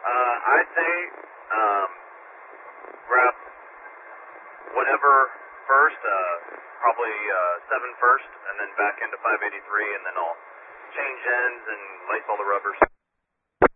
I'd say grab whatever first, probably 7 first, and then back into 583, and then I'll change ends and lace all the rubbers.